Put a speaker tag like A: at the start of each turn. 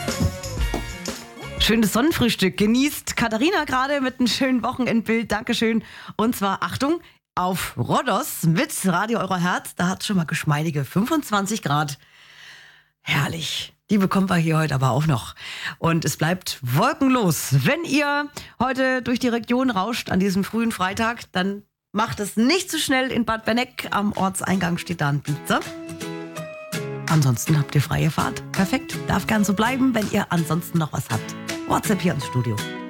A: Schönes Sonnenfrühstück genießt Katharina gerade mit einem schönen Wochenendbild. Dankeschön. Und zwar, Achtung, auf Rhodos mit Radio Euro Herz. Da hat es schon mal geschmeidige 25 Grad. Herrlich. Die bekommen wir hier heute aber auch noch. Und es bleibt wolkenlos. Wenn ihr heute durch die Region rauscht an diesem frühen Freitag, dann macht es nicht zu schnell in Bad Benneck. Am Ortseingang steht da ein Blitzer. Ansonsten habt ihr freie Fahrt. Perfekt. Darf gern so bleiben, wenn ihr ansonsten noch was habt. WhatsApp hier ins Studio.